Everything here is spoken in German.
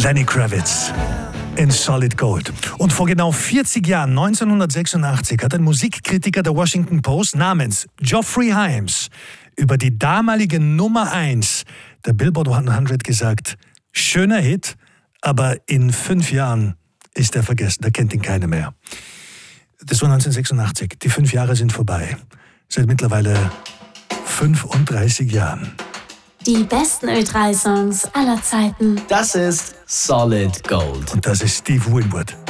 Lenny Kravitz in Solid Gold. Und vor genau 40 Jahren, 1986, hat ein Musikkritiker der Washington Post namens Geoffrey Himes über die damalige Nummer 1 der Billboard 100 gesagt, schöner Hit, aber in 5 Jahren ist er vergessen, da kennt ihn keiner mehr. Das war 1986, die 5 Jahre sind vorbei. Seit mittlerweile 35 Jahren. Die besten Ö3-Songs aller Zeiten. Das ist Solid Gold. Und das ist Steve Winwood.